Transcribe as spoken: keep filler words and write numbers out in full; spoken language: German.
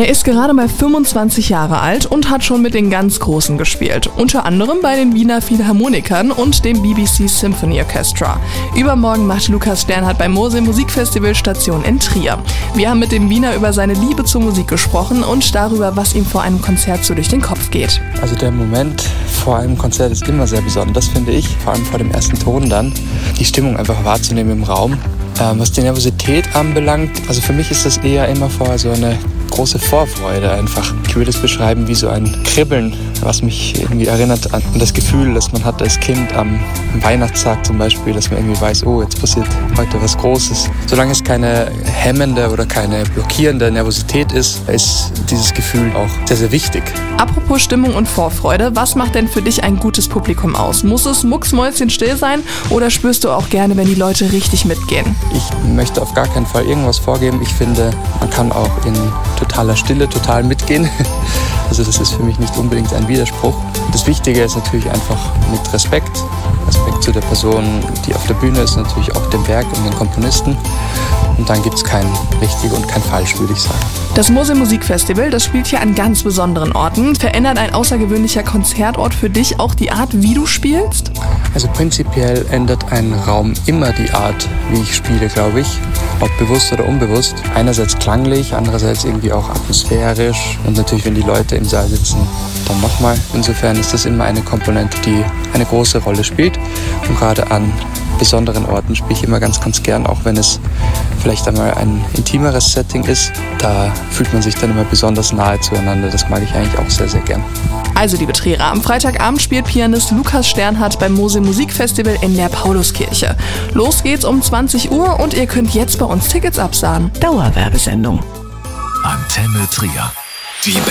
Er ist gerade mal fünfundzwanzig Jahre alt und hat schon mit den ganz Großen gespielt. Unter anderem bei den Wiener Philharmonikern und dem B B C Symphony Orchestra. Übermorgen macht Lukas Sternhardt beim Mosel Musikfestival Station in Trier. Wir haben mit dem Wiener über seine Liebe zur Musik gesprochen und darüber, was ihm vor einem Konzert so durch den Kopf geht. Also der Moment vor einem Konzert ist immer sehr besonders, finde ich. Vor allem vor dem ersten Ton dann. Die Stimmung einfach wahrzunehmen im Raum. Ähm, was die Nervosität anbelangt, also für mich ist das eher immer vorher so eine große Vorfreude einfach. Ich würde es beschreiben wie so ein Kribbeln, was mich irgendwie erinnert an das Gefühl, das man hat als Kind am Weihnachtstag zum Beispiel, dass man irgendwie weiß, oh, jetzt passiert heute was Großes. Solange es keine hemmende oder keine blockierende Nervosität ist, ist dieses Gefühl auch sehr, sehr wichtig. Apropos Stimmung und Vorfreude, was macht denn für dich ein gutes Publikum aus? Muss es mucksmäuschenstill sein oder spürst du auch gerne, wenn die Leute richtig mitgehen? Ich möchte auf gar keinen Fall irgendwas vorgeben. Ich finde, man kann auch in totaler Stille total mitgehen. Also das ist für mich nicht unbedingt ein Widerspruch. Das Wichtige ist natürlich einfach mit Respekt. Respekt zu der Person, die auf der Bühne ist, natürlich auch dem Werk und den Komponisten. Und dann gibt es kein richtig und kein falsch, würde ich sagen. Das Mosel Musikfestival, das spielt hier an ganz besonderen Orten. Verändert ein außergewöhnlicher Konzertort für dich auch die Art, wie du spielst? Also prinzipiell ändert ein Raum immer die Art, wie ich spiele, glaube ich. Ob bewusst oder unbewusst. Einerseits klanglich, andererseits irgendwie auch atmosphärisch. Und natürlich, wenn die Leute im Saal sitzen, dann nochmal. Insofern ist das immer eine Komponente, die eine große Rolle spielt. Und gerade an besonderen Orten spiele ich immer ganz, ganz gern, auch wenn es vielleicht einmal ein intimeres Setting ist. Da fühlt man sich dann immer besonders nahe zueinander. Das mag ich eigentlich auch sehr, sehr gern. Also, liebe Trierer, am Freitagabend spielt Pianist Lukas Sternhardt beim Mosel Musikfestival in der Pauluskirche. Los geht's um zwanzig Uhr und ihr könnt jetzt bei uns Tickets absahen. Dauerwerbesendung. Antenne Trier. Die